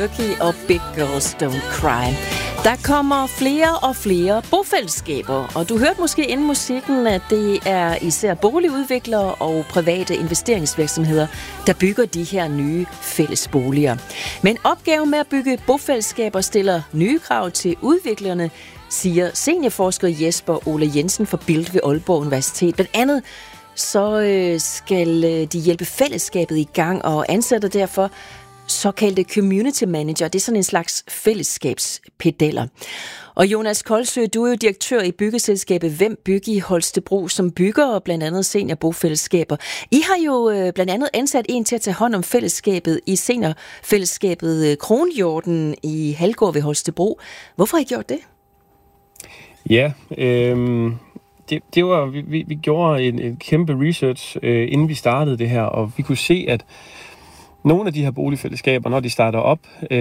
Turkey og Big Girls Don't Cry. Der kommer flere og flere bofællesskaber, og du hørte måske inden musikken, at det er især boligudviklere og private investeringsvirksomheder, der bygger de her nye fællesboliger. Men opgaven med at bygge bofællesskaber stiller nye krav til udviklerne, siger seniorforsker Jesper Ole Jensen fra Build ved Aalborg Universitet. Blandt andet så skal de hjælpe fællesskabet i gang og ansætter derfor såkaldte community manager. Det er sådan en slags fællesskabspedeller. Og Jonas Kolsø, du er jo direktør i byggeselskabet Hvem Bygge i Holstebro, som bygger blandt andet seniorbofællesskaber. I har jo blandt andet ansat en til at tage hånd om fællesskabet i seniorfællesskabet Kronhjorten i Halgård ved Holstebro. Hvorfor har I gjort det? Ja, det var, vi gjorde en kæmpe research, inden vi startede det her, og vi kunne se, at nogle af de her boligfællesskaber, når de starter op,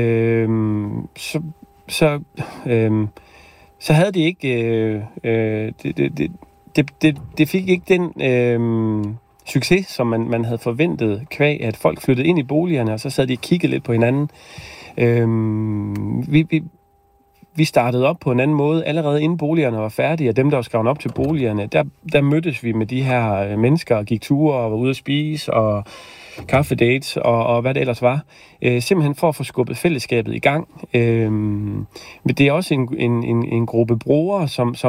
så havde de ikke, det fik ikke den succes, som man havde forventet, kvæg at folk flyttede ind i boligerne, og så sad de og kiggede lidt på hinanden. Vi startede op på en anden måde. Allerede inden boligerne var færdige, og dem, der var skrevet op til boligerne, der mødtes vi med de her mennesker og gik ture og var ude at spise og kaffedates og hvad det ellers var. Simpelthen for at få skubbet fællesskabet i gang. Men det er også en gruppe brugere,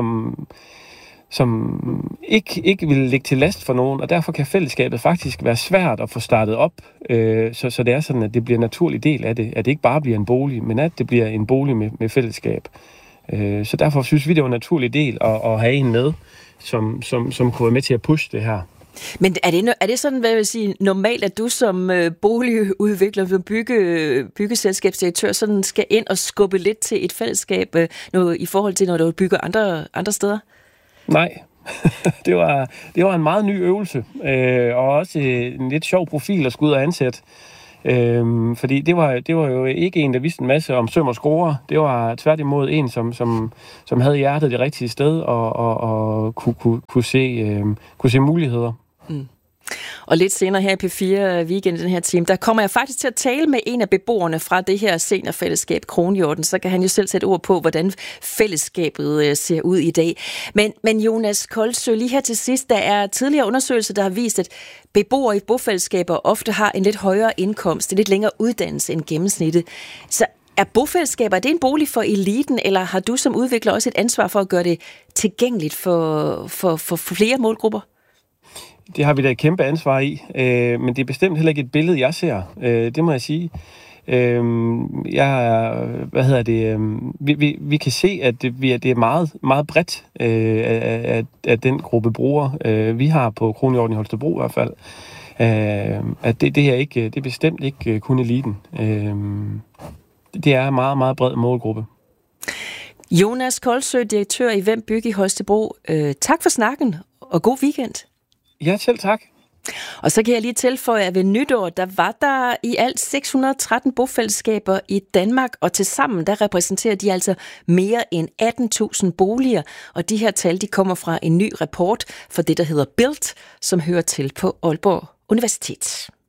som ikke vil ligge til last for nogen, og derfor kan fællesskabet faktisk være svært at få startet op, så det er sådan, at det bliver en naturlig del af det, at det ikke bare bliver en bolig, men at det bliver en bolig med fællesskab. Så derfor synes vi, det var en naturlig del at have en med, som kunne være med til at pushe det her. Men er det sådan, hvad jeg vil sige, normalt, at du som boligudvikler, byggeselskabsdirektør, sådan skal ind og skubbe lidt til et fællesskab i forhold til, når du bygger andre steder? Nej, det var en meget ny øvelse, og også en lidt sjov profil at skulle ud og ansætte. Fordi det var jo ikke en, der vidste en masse om søm og skruer. Det var tværtimod en, som havde hjertet det rigtige sted og kunne se muligheder. Mm. Og lidt senere her i P4 Weekend, den her time, der kommer jeg faktisk til at tale med en af beboerne fra det her seniorfællesskab Kronhjorten, så kan han jo selv sætte ord på, hvordan fællesskabet ser ud i dag. Men Jonas Kolsø, lige her til sidst, der er tidligere undersøgelser, der har vist, at beboere i bofællesskaber ofte har en lidt højere indkomst, en lidt længere uddannelse end gennemsnittet. Så er bofællesskaber, er det en bolig for eliten, eller har du som udvikler også et ansvar for at gøre det tilgængeligt for flere målgrupper? Det har vi da et kæmpe ansvar i, men det er bestemt heller ikke et billede, jeg ser. Det må jeg sige. Vi kan se, at det er meget, meget bredt af den gruppe brugere, vi har på Kronhjorten i Holstebro i hvert fald. At det her ikke, det er bestemt ikke kun eliten. Det er en meget, meget bred målgruppe. Jonas Kolsø, direktør i Hvem Bygge i Holstebro. Tak for snakken, og god weekend. Ja, selv tak. Og så kan jeg lige tilføje, at ved nytår, der var der i alt 613 bofællesskaber i Danmark, og tilsammen der repræsenterer de altså mere end 18.000 boliger, og de her tal, de kommer fra en ny rapport for det, der hedder Build, som hører til på Aalborg Universitet.